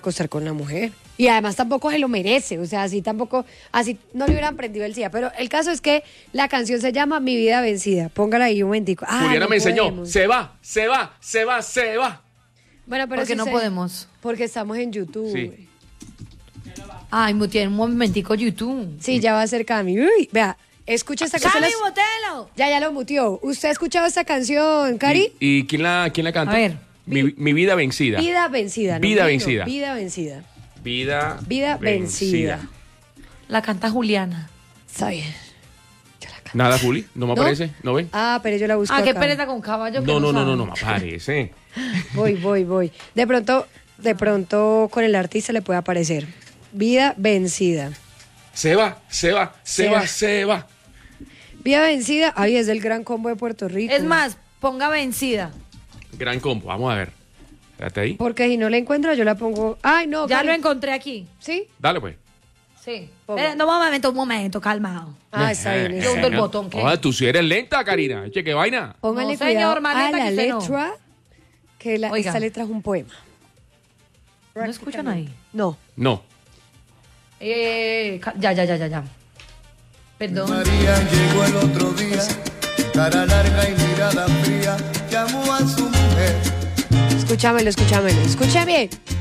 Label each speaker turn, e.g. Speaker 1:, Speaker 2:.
Speaker 1: acostar con la mujer. Y además tampoco se lo merece, o sea, así no le hubieran prendido el SIDA. Pero el caso es que la canción se llama Mi Vida Vencida. Póngala ahí un momentico.
Speaker 2: Juliana
Speaker 1: no
Speaker 2: me enseñó,
Speaker 1: podemos.
Speaker 2: se va.
Speaker 1: Bueno, pero
Speaker 3: Porque no podemos.
Speaker 1: Porque estamos en YouTube.
Speaker 2: Sí.
Speaker 3: Ay, tiene un momentico YouTube.
Speaker 1: Sí, ya va cerca de mí. Uy, vea, escucha esta canción.
Speaker 3: ¡Cami, botelo!
Speaker 1: Ya lo mutió. ¿Usted ha escuchado esta canción, Cari?
Speaker 2: ¿Y quién la canta?
Speaker 3: A ver.
Speaker 2: Mi vida vencida.
Speaker 1: Vida vencida.
Speaker 2: Vida
Speaker 1: no,
Speaker 2: vencida.
Speaker 1: Vida vencida.
Speaker 2: Vida
Speaker 1: vencida.
Speaker 3: La canta Juliana.
Speaker 1: Está bien.
Speaker 2: Nada, Juli, no me
Speaker 1: ¿No?
Speaker 2: aparece, ¿no ven?
Speaker 1: Ah, pero yo la busco
Speaker 3: Qué
Speaker 1: acá.
Speaker 3: pereza con caballo. que
Speaker 2: No
Speaker 3: sabe.
Speaker 2: me aparece.
Speaker 1: Voy. De pronto con el artista le puede aparecer. Vida vencida.
Speaker 2: Se va.
Speaker 1: Vida vencida. Ay, es del Gran Combo de Puerto Rico.
Speaker 3: Es más, ponga vencida.
Speaker 2: Gran combo, vamos a ver. Espérate ahí.
Speaker 1: Porque si no la encuentro, yo la pongo. Ay, no.
Speaker 3: Ya
Speaker 1: Cari.
Speaker 3: lo encontré aquí.
Speaker 1: ¿Sí?
Speaker 2: Dale pues.
Speaker 3: Sí.
Speaker 1: Ponga.
Speaker 3: No, un momento, calmado.
Speaker 1: Ah, está bien.
Speaker 3: Yo hundo el botón, ¿qué?
Speaker 2: Tú sí eres lenta, Karina. Che, qué vaina.
Speaker 1: Póngale
Speaker 3: No,
Speaker 1: cuidado
Speaker 3: señor, más
Speaker 1: a
Speaker 3: lenta
Speaker 1: la
Speaker 3: que usted no.
Speaker 1: letra. Que
Speaker 3: Oiga.
Speaker 1: esta letra es un poema.
Speaker 3: ¿No escuchan ahí?
Speaker 1: No.
Speaker 2: No.
Speaker 3: Ya. Perdón.
Speaker 4: María llegó el otro día, cara larga y mirada fría, llamó a su mujer.
Speaker 1: Escúchamelo. Escucha bien.